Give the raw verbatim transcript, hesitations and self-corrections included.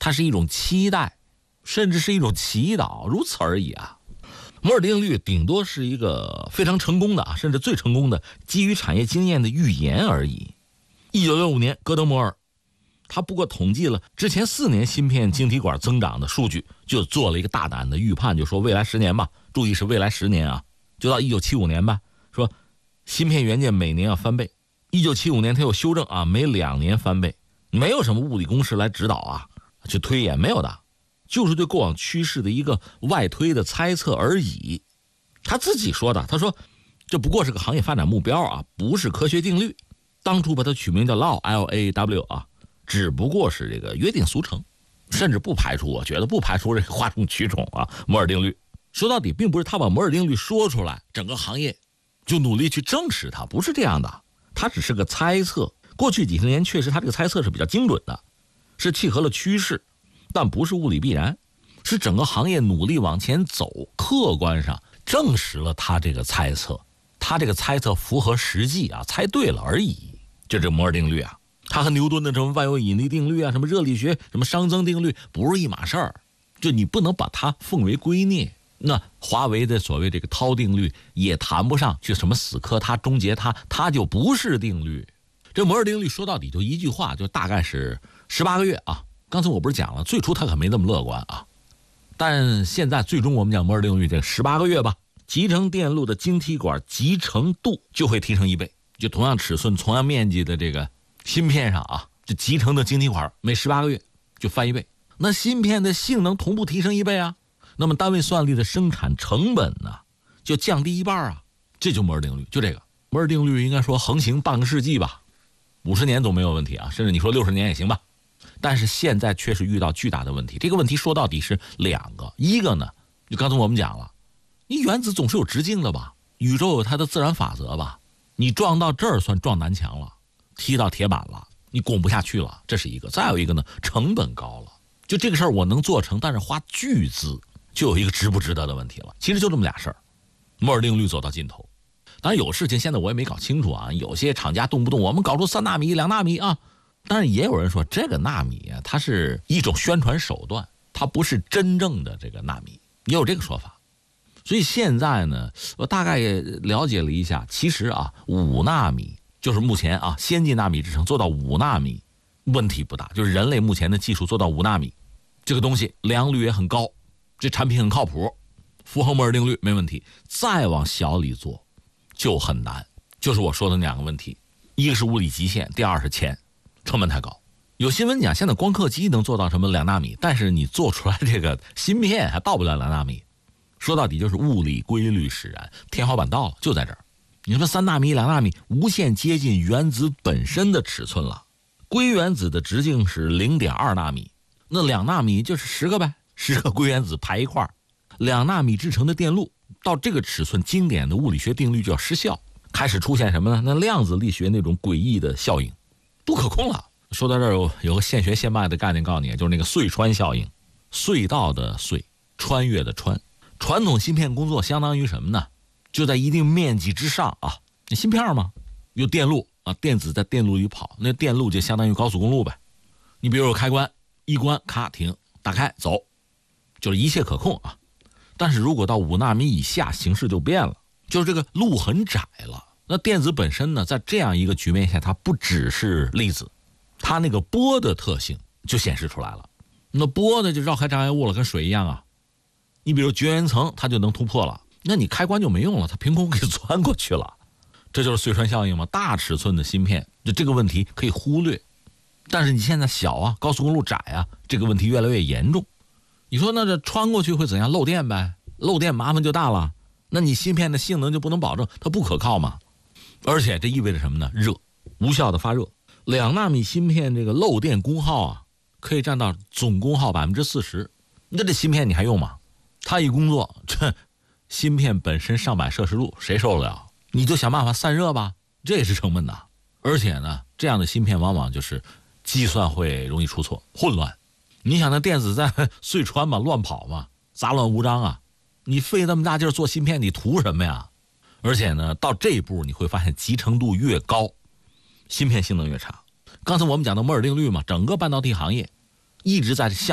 它是一种期待，甚至是一种祈祷，如此而已啊。摩尔定律顶多是一个非常成功的啊，甚至最成功的基于产业经验的预言而已。一九六五年，戈德摩尔他不过统计了之前四年芯片晶体管增长的数据，就做了一个大胆的预判，就说未来十年吧，注意是未来十年啊，就到一九七五年吧，说芯片元件每年要翻倍。一九七五年他又修正啊，每两年翻倍，没有什么物理公式来指导啊，去推演，没有的，就是对过往趋势的一个外推的猜测而已。他自己说的，他说这不过是个行业发展目标啊，不是科学定律。当初把它取名叫 Law L A W 啊，只不过是这个约定俗成，甚至不排除，我觉得不排除这个哗众取宠啊。摩尔定律说到底并不是他把摩尔定律说出来，整个行业就努力去证实它，不是这样的，它只是个猜测。过去几十年确实它这个猜测是比较精准的，是契合了趋势，但不是物理必然，是整个行业努力往前走，客观上证实了他这个猜测，他这个猜测符合实际啊，猜对了而已。这是摩尔定律啊，它和牛顿的什么万有引力定律啊，什么热力学，什么熵增定律不是一码事儿，就你不能把它奉为圭臬。那华为的所谓这个涛定律也谈不上去什么死磕它终结它，它就不是定律。这摩尔定律说到底就一句话，就大概是十八个月啊。刚才我不是讲了，最初它可没那么乐观啊，但现在最终我们讲摩尔定律这十八个月吧，集成电路的晶体管集成度就会提升一倍，就同样尺寸同样面积的这个芯片上啊，这集成的晶体管每十八个月就翻一倍，那芯片的性能同步提升一倍啊，那么单位算力的生产成本呢就降低一半啊，这就摩尔定律，就这个摩尔定律应该说横行半个世纪吧，五十年总没有问题啊，甚至你说六十年也行吧。但是现在确实遇到巨大的问题，这个问题说到底是两个，一个呢就刚才我们讲了，你原子总是有直径的吧，宇宙有它的自然法则吧，你撞到这儿算撞南墙了，踢到铁板了，你拱不下去了，这是一个。再有一个呢，成本高了，就这个事儿我能做成，但是花巨资，就有一个值不值得的问题了。其实就这么俩事儿，摩尔定律走到尽头。当然有事情现在我也没搞清楚啊，有些厂家动不动我们搞出三纳米两纳米啊，当然也有人说这个纳米啊，它是一种宣传手段，它不是真正的这个纳米，也有这个说法。所以现在呢，我大概也了解了一下，其实啊，五纳米就是目前啊先进纳米制程做到五纳米问题不大，就是人类目前的技术做到五纳米，这个东西良率也很高，这产品很靠谱，符合摩尔定律没问题。再往小里做就很难，就是我说的那两个问题，一个是物理极限，第二是钱，成本太高。有新闻讲现在光刻机能做到什么两纳米，但是你做出来这个芯片还到不了两纳米。说到底就是物理规律使然，天花板到了就在这儿。你说三纳米两纳米无限接近原子本身的尺寸了，硅原子的直径是 零点二纳米，那两纳米就是十个呗，十个硅原子排一块儿，两纳米制成的电路到这个尺寸，经典的物理学定律就要失效，开始出现什么呢？那量子力学那种诡异的效应不可控了。说到这儿有有个现学现卖的概念告诉你，就是那个隧穿效应，隧道的隧，穿越的穿。传统芯片工作相当于什么呢？就在一定面积之上啊，那芯片嘛，有电路啊，电子在电路里跑，那电路就相当于高速公路呗。你比如有开关，一关咔停，打开走，就是一切可控啊。但是如果到五纳米以下，形势就变了，就是这个路很窄了。那电子本身呢，在这样一个局面下，它不只是粒子，它那个波的特性就显示出来了。那波呢，就绕开障碍物了，跟水一样啊。你比如绝缘层，它就能突破了，那你开关就没用了，它凭空给钻过去了，这就是隧穿效应嘛。大尺寸的芯片，就这个问题可以忽略，但是你现在小啊，高速公路窄啊，这个问题越来越严重。你说那这穿过去会怎样？漏电呗，漏电麻烦就大了，那你芯片的性能就不能保证，它不可靠嘛。而且这意味着什么呢？热，无效的发热。两纳米芯片这个漏电功耗啊，可以占到总功耗百分之四十。那这芯片你还用吗？它一工作，这芯片本身上百摄氏度，谁受得了？你就想办法散热吧，这也是成本的。而且呢，这样的芯片往往就是计算会容易出错，混乱。你想那电子在隧穿嘛，乱跑嘛，杂乱无章啊，你费那么大劲儿做芯片，你图什么呀？而且呢，到这一步你会发现，集成度越高，芯片性能越差。刚才我们讲的摩尔定律嘛，整个半导体行业一直在向